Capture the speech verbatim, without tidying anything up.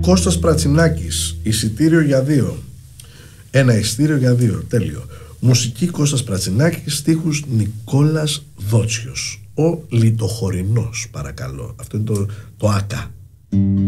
Κώστας Πρατσινάκης, εισιτήριο για δύο. Ένα εισιτήριο για δύο, τέλειο. Μουσική Κώστας Πρατσινάκης, στίχους Νικόλας Δότσιος. Ο Λιτοχωρινός, παρακαλώ. Αυτό είναι το, το άκα.